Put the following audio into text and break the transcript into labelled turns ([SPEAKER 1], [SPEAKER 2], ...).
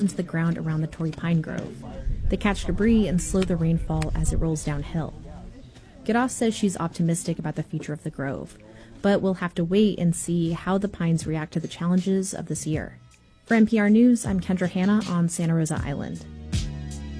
[SPEAKER 1] into the ground around the Torrey Pine Grove. They catch debris and slow the rainfall as it rolls downhill. Geroff says she's optimistic about the future of the grove, but we'll have to wait and see how the pines react to the challenges of this year. For NPR News, I'm Kendra Hanna on Santa Rosa Island.